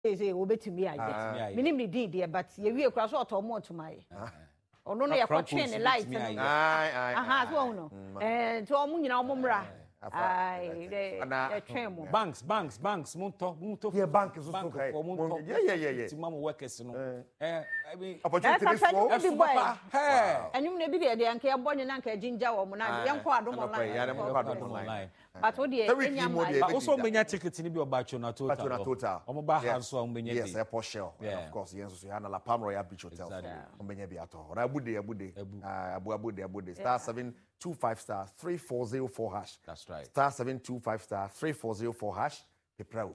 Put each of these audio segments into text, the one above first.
say obetumi aye minim ni din de but ye wie kura so otomo otomaye ono no ye ko twin light no aha so ono to omo nyina omo mra banks munto yeah bank is so okay yeah ti mama workers no I mean opportunity for anyum ne bi de anka ye bonye na anka jinja wo mo na ye nko adom online but wo de enya ma also menya ticket ni bi obacho na total omo ba have so menya yes airport shell of course yes so na La Palm Royal Beach Hotel menya bi ato na abude star 725 star 3404 hash. That's right. Star 725 star 3404 hash. Pipro.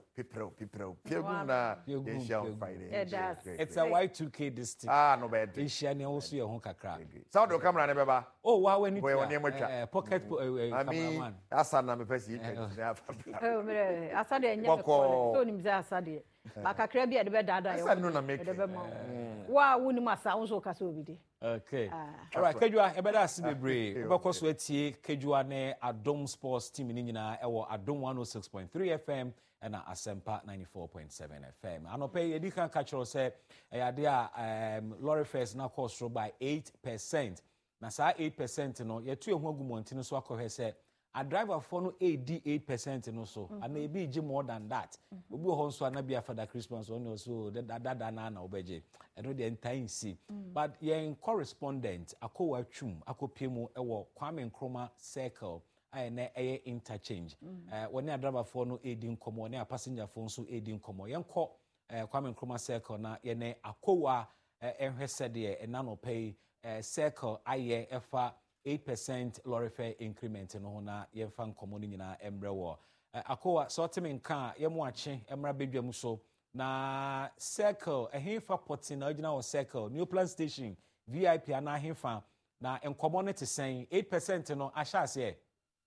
Friday. It's a Y2K district. No bad. Asia ne also your home kakra. Sound the camera never. Oh, wow, when pocket cameraman. Asana me pesi. Oh, me asade nya so nim za asade. Makakra bi e de be dada yo. Asade no na make. Wa woni masa won so kasa obide. Okay. All right, Kejua, ebeda asibebre. Obekọ so atie Kejua ne Adom Sports team ni nyina ewo Adom 106.3 FM and Asempa 94.7 FM. Anope yedi kan ka kiro se eyade a lorry fares na cost by 8%. Na sa 8% no yetu ehu agumonti no so akọhwe se a driver for no 8% no so and e be more than that. Obi ho so na bia Father Christmas on also that na obeje. Eno the entire see. But yen correspondent akowa twum akopemu ewo Kwame Nkrumah circle na eye interchange. When a driver for no aiding komo, when a passenger phone so aiding komo. Yen ko Kwame Nkrumah circle na yene akowa enhwesede e nano pay circle aye efa 8% lorry fare increment no na yemfa nkomo ni nyina embre wo akowa sortime nka yemu ache emra bedwam so na circle ehefa poti na original circle new plan station VIP ana ahefa na nkomo ne te sen 8% no ahyase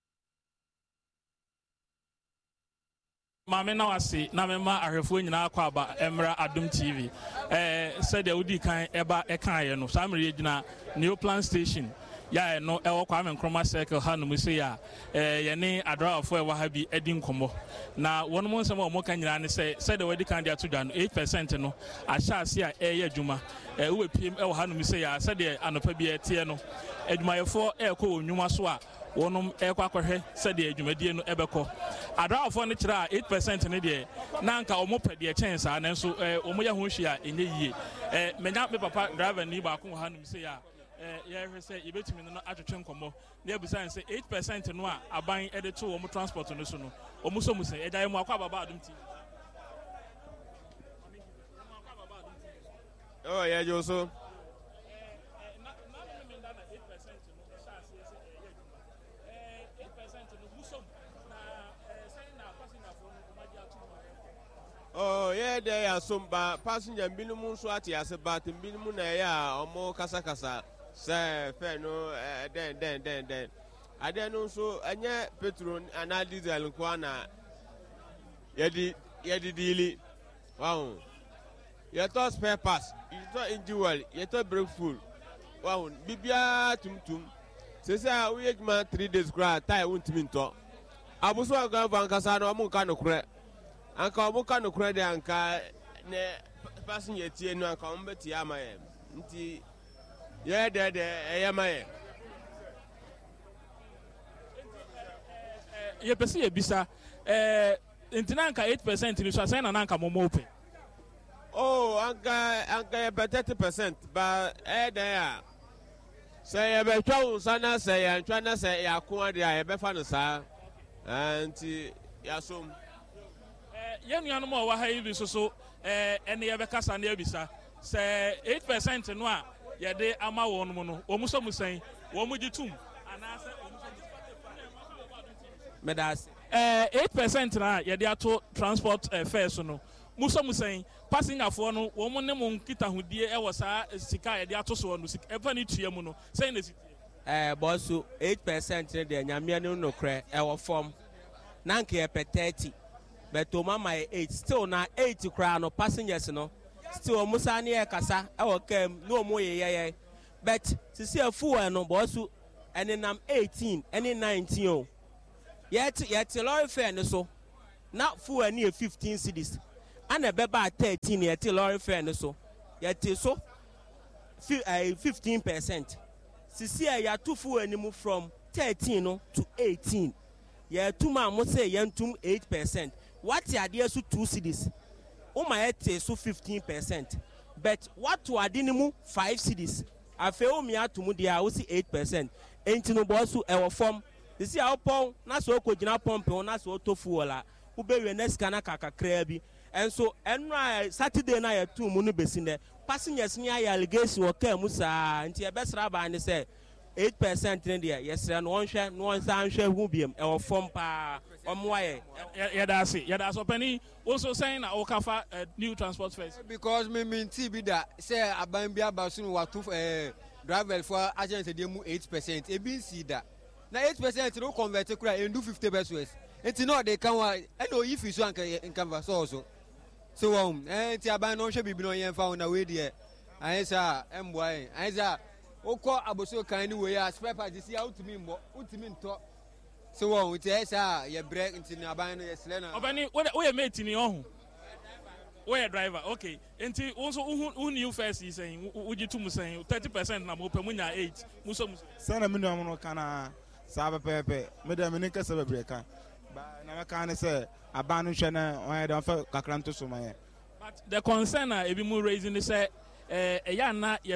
Mame na wase na mema ahwefo nyina akwa aba Emra Adom TV said the udi kan eba ekan ye no samre gyina new plan station ya no ewo Kwame Nkrumah circle ha no muse ya ye ne adrawafo ewa ha bi edi nkomo na wono mo nsem o mo kan nyina ne said the udi kan dia to dwa no 8% no ahyase a eye adwuma we piem ewo ha no muse ya said the anopa bi etie no adwumayefo ekọ onwuma so a wonum ekwa kwahwe said the adwumadie no ebekọ adrawafo ne kira 8% ne de na nka omo pede chance a nanso omo ya ho hwia enye yie menya me papa driver ni ba ko ha no muse ya yeah, say you bet me no atwetwe nkomo na ebusa say 8% no a aban ede to wo transport no so no omu so mu say eja mu akwa baba Adom TV. Oh yeah, Joso. Oh yeah, there are some passenger binumu so ati ase but binumu na ya omo kasa say fair no then adeno so anya petrol and diesel ko na yedi dili wow you to spare parts you to engine oil you to brake fuel wow bibia tumtum say we ejuma 3 days gra tie wontimi nto abuso aga vankasa no mo ka no kure anka obuka no kure de anka ne passenger tie no anka ombeti amaye nti ye de eyamaye ye pese ye bisa ntina anka 8% ni so asan na anka momo open oh anka 30% ba there say ye be twa sana say ye twa na say ya ko ade ye be fa no sa nti ya som ye nuanu mo wa ha yi so ene ye be kasa na ebisa say 8% no a ye de ama won mu no omu so musan wo mu gitum anase omu so medas 8% na ye de ato transport fares no muso musan passenger for no wo mu ne mu kita hodie e wo sa sika ye de ato so no sika e fa ni tua mu no say na sika bosu 8% de nyamia ne no kre e wo form nanke e pe 30 but to mama 8 still na 8 kra no passengers no still musa ne e kasa e wo kam no mo ye but sisi afu no bosu ene nam 18 ene 19 o yet lorry fare no so na fu ani 15 cedis ana beba 13 yet lorry fare no so yet so 15%. Sisi ya two full anymore from 13 to 18. Yeah, 2 man must say yentum 8%. What the idea so 2 cities? Oh my head so 15%. But what to adinimu 5 cities? I feel me out to mudia also 8%. Ain't no boss who ever form. You see how pong na so ko jina pompe na so to fuola. Ube we next kana kaka krebi. And so Saturday na ya 2 munu besinde. Passengers near allegation or care musa until your best rabbi and say 8% in there. Yes, and one share who be our form pa omwaye. Yeah, that's it. Yeah, that's opening. Also saying that Okafa new transport first. Because me mean TB that say Abambia Basun wa to driver for agents they move 8%. ABC that. Now 8% no convert to cry and do 50 pesos. It's not they can I know if you so in canvas also. So and Tiaban no should be no yen found away there. I say MY. I say Oko Aboso kind way as spare parts see out to me talk. So it is you break into Naban yes Lena. Obani what we mate in your home. Where driver, okay. And also who knew first is saying would you two saying 30% na open when 8 Muso Sana Minuano Kana Saba Pepe, Madame Nika Sababreka. But never can say a banu shana or I don't feel Kakranto Sumaya. But the concern if you more raising the say na ya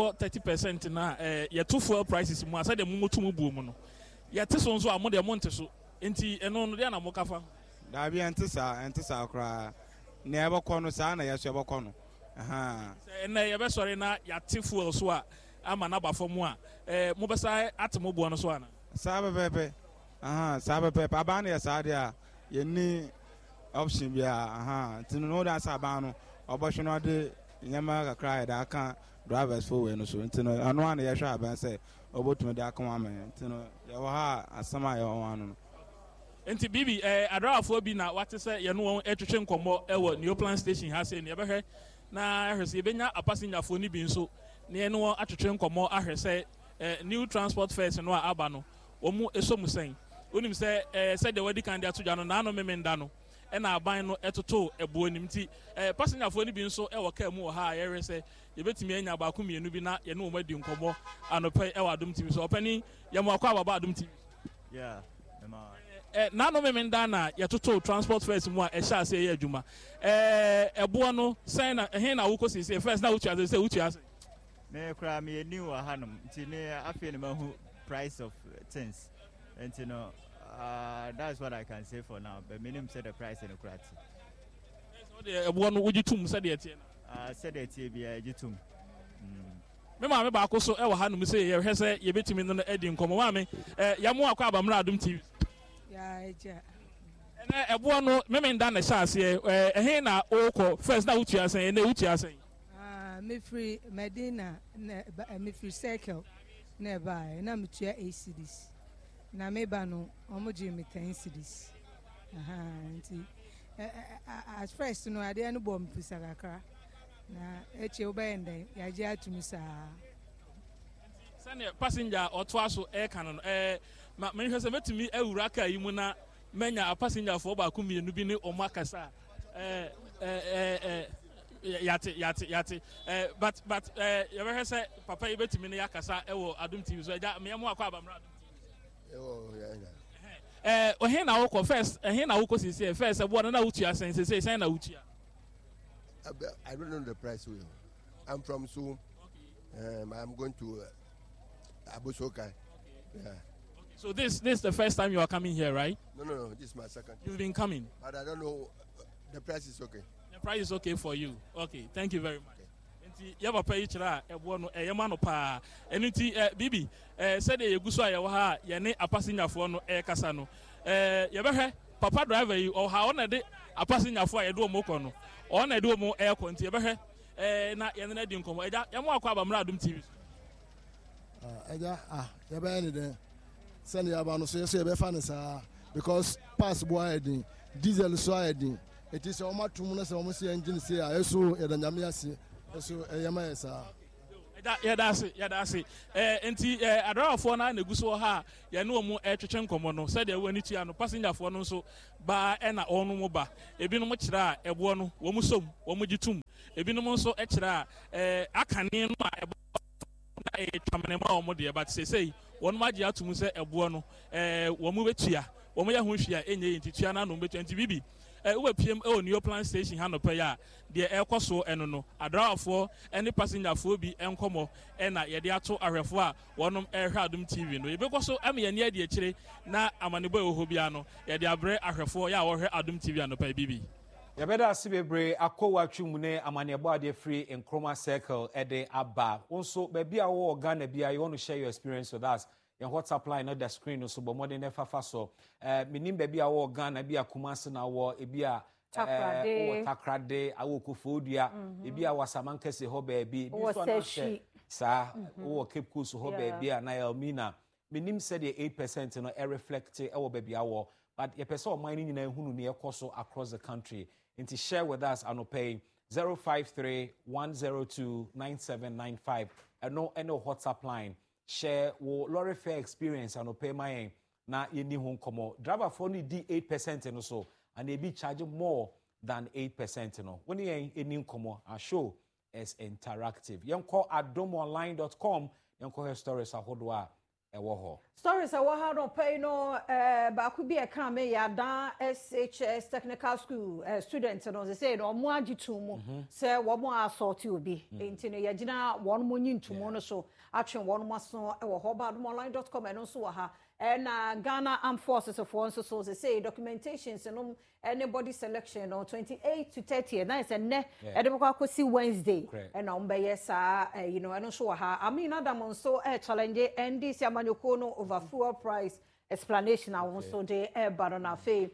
30% na ya 2 fuel prices mu asa de mu tumu bu mu no ya te so nso amode monte so enti eno no de na mo kafa da bi antisa kra na ebekọ no sa na ya so ebekọ no aha na ya be sori na ya te fuel so a ama na ba fam a mo be sa atemo bu no so ana sabe pepe aha sabe pepe aba na ya sa de a ye ni option bia aha tinu no da sa ba no obosho no de nyama ka cry da kan drivers for we no so ntino anu an ye hwa ban say obotumi da kan amen ntino ye wo ha asama ye wo anu enti bibi adrafo bi na wate say ye no etwetwe nkomo e wo Neoplan station ha say ne ye behwe na ahwe say benya passenger fo ni bi nso ne ye no atwetwe nkomo ahwe say new transport fares no aba no omu esomu sen onim say say the wedi kan dia to dwa no na no memenda no and our buying no etoto ebuonimti passenger for ni bi nso e wo ka mu ha ye rese ye betimi anya ba ku mienu bi na ye no madi nkomo anope e wa Adom TV so opani ye mo akwa baba Adom TV yeah na no memenda na ye toto transport first mu a e sha se ye adwuma ebo no sen na he na wo ko se first na wo tua se wo tua se me kra me ni wa hanum nti ne afi ne mahu price of things and you know that's what I can say for now. But minimum said the price in the crate. So the one would you tum said it? Said it be a jitum. Me ba ko so e wa hanu say ye hwese ye betimi no edi nkomo ma me ya mo akwa abamra Adom TV. Ya eja. Na ebo no me nda na sha ase he na okọ first na wutu asen na wutu asen. Me free Medina me free circle na ba na me tua ACDs. Na meba no omoji me 10 cities nti at first no ade no bom pisakakra na eche obende ya je atumi sa sane passenger oto aso e kan no me hwese metumi awura ka yi mu na menya passenger fo ba ku mienu bi ni omakasa yate but you ever say papa you betumi ne yakasa e wo Adom TV so ja me mo akwa abamra he na woko first he na woko say first ebo na wutu asen say na wutu I don't know the price. I'm from Su. I'm going to Abosokai. Okay. Yeah. Okay. So this is the first time you are coming here, right? No. This is my second. You've been coming. But I don't know. The price is okay. The price is okay for you. Okay. Thank you very much. Ya papa yi kira ebo no eyema no pa enunti bibi said e guso aye wo ha ye ne passenger fo no kasa no ye behwe papa driver yi o ha ona de passenger fo aye do mo ko no ona de mo ko nti ye behwe na ye ne di nkomo eja ye mo akwa abamra Adom TV eja ye be ni de send ya ba no so ye be fa ne sa because pass bo ayedin diesel so ayedin it is o matum na se o mo se engine se a eso ye da nyame ase so yama yesa that's it. Enti adrafo na na guso ha ye no mu twetwe nkomo no said we ni tua no passenger fo no so ba na onu mu ba ebinom kira a ebo no wo mu som wo mu gitum ebinom so kira akane no a ebo na twamene ma wo mu de but say won ma gye atum se ebo no wo mu betua wo mu ya ho hwia enye ntitua na no betua nti bibi we PM New Plan Station hanope ya de ekoso eno no adrafo ene passenger fo bi enkomo na ye de ato ahwefo a wonom ehwe Adom TV no yebekoso am ye ne ade akire na amanebo eho bia no ye de abre ahwefo ya wo hwe Adom TV anope bibi yabeda asibebre akowa twumu ne amanebo ade free in Chroma Circle ede aba wonso ba bia wo Ghana bia you want to share your experience with us. Your WhatsApp line on the screen so but more than ever so minim baby awo Ghana bia Kumasi na wo ebia takrade awo Kofodua ebia Wasamanke se ho baby bi so na she sa wo Cape Coast ho baby na Elmina minim said the 8% no reflect e wo baby awo but your person mine nyina ehunu ne ekoso across the country into share with us anope 053-102-9795 no WhatsApp line share wo lorry fare experience and pay my na yeni ho komo driver for ni di 8% no so and they be charging more than 8% no when you eni komo our show is interactive yenko adomonline.com yenko her stories ahodo a ewo ho stories awo ha no pay no ba ku bi e kan me ya dan SHS technical school students no say no mo agitumu say wo mo assault obi enti no ya gina won mo nyintumu no so atwen won mo so ewo ho ba adomonline.com and so ha na Ghana Armed Forces of one so say documentations no anybody selection on 28 to 30 and that's and edeboko see Wednesday and on be yes you know and so ha I mean Adam so challenge and this amanyoko no over fuel price explanation I also dey but on afa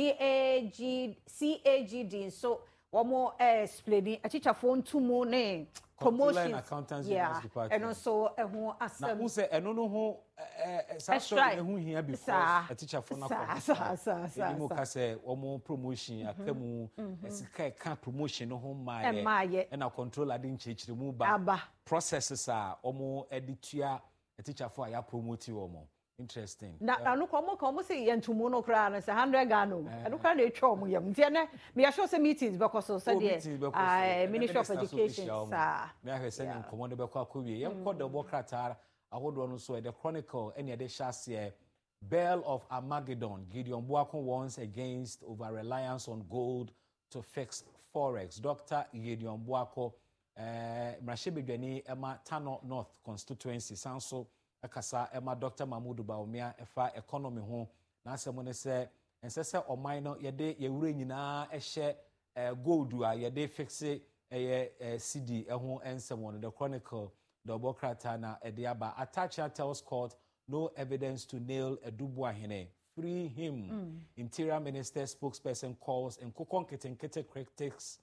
CAGD so one more explaining a teacher phone two more name promotion and also who as na who say eno no ho extra who here before a teacher phone na mo ka say omo promotion akamu esika ka promotion no ho maye and a control adin chechire mu ba processes are omo editua a teacher for ya promote omo interesting na no komo say yentumu no kra na say 100 Ghana no kra na etwa omo yam ntia ne me ya show say meetings because so say Ministry of Education sa me have say nkomo de bekwa kowie yem ko de bokrata ahodo no so the Chronicle any de shase Bell of Armageddon Gideon Boakon warns against over reliance on gold to fix forex. Dr. Gideon Boako Mrashebedwani Emma Tano North constituency sanso akasa Emma Dr. Mahmoud Baumia efa economy ho na asemo ne se ensese oman no yede yewure nyina ehye gold a yede fixe CD ho ensemo no the Chronicle the Bokrata na ediaba Atacha tells court no evidence to nail Edubuahene. Free him. Interior Minister spokesperson calls and Kokonkete critics.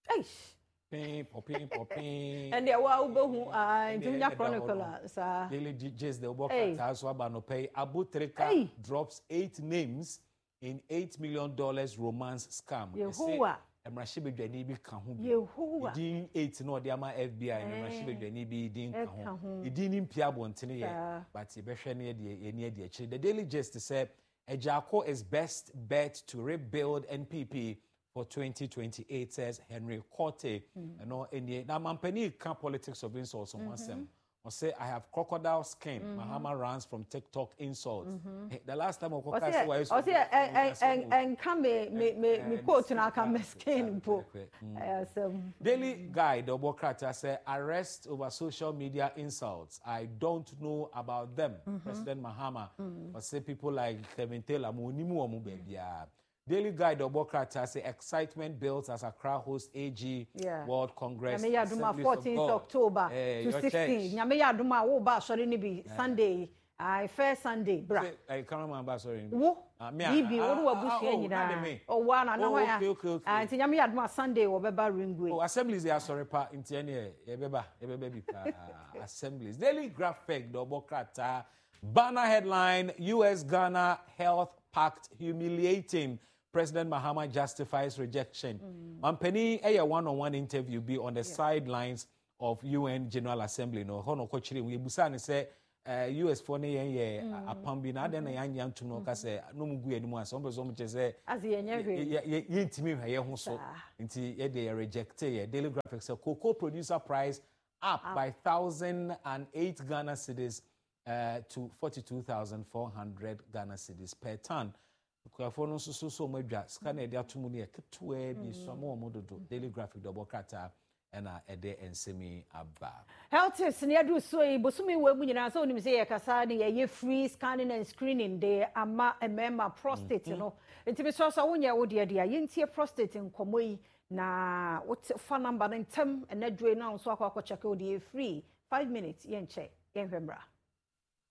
Popping. And they were Junior Chronicle. Daily DJs the Bokrata so Abanope. Abu Treka drops 8 names in $8 million romance scam. Yehowa. Emrashibedwani bi ka ho bi. Yehowa. Din 8 no de ama FBI Emrashibedwani bi din ka ho. Idin impia bontene ye but ye behwe ne de akire. The Daily Gist said Ejako is best bet to rebuild NPP for 2028 says Henry Korte. No enie na mampani can politics of insults on one or say I have crocodile skin. Mahama runs from TikTok insults. The last time and come me quote na come skin po. Daily Guide the Bokrata say arrest over social media insults. I don't know about them. President Mahama or say people like Kevin Taylor monimu omu bebia. Daily Guide of Bokrata say excitement builds as Accra hosts AG World Congress. Nyame Yaduma 14th October to 16th. Nyame Yaduma wo ba sorry ni bi Sunday. First Sunday, bra. I can't remember sorry. Wo? Bibi wo do abusu nyina. O wa na wa ya. Nti Nyame Yaduma Sunday wo beba Ringway. Oh, assemblies they are sorry pa nti ene e beba bi pa. Assemblies. Daily Graphic the Bokrata banner headline US Ghana Health Pact humiliating. President Mahama justifies rejection. Mampeni a one-on-one interview be on the sidelines of UN General Assembly no hono ko chire we busa ne say US for ne ye apambi na den na yan to no ka say no mu gu animu asa on bezo mu che say as ye ntimi hwe ye ho so nti ye dey reject ye Daily Graphic say cocoa producer price up by 1,008 Ghana cedis to 42,400 Ghana cedis per ton. Kwafo no so madwa ska na e dia tomu ne ketua bi so ma omododo Daily Graphic double kata na ede ensemi aba. Health is near do so e bosumi we mu nyina so onim say ye kasa ne ye free scanning and screening de ama emema prostate no. Enti bi so wonye wo de dia ye ntie prostate nkomo yi na what fa number ntem na dwe na so akwa check o de free 5 minutes ye nche ye hwembra.